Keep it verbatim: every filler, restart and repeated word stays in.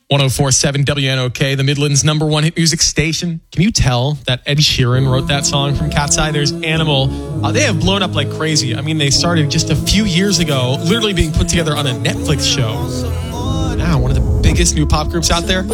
one oh four point seven W N O K, the Midland's number one hit music station. Can you tell that Ed Sheeran wrote that song from Cat's Eye? There's Animal. Uh, they have blown up like crazy. I mean, they started just a few years ago, literally being put together on a Netflix show. Now, one of the biggest new pop groups out there.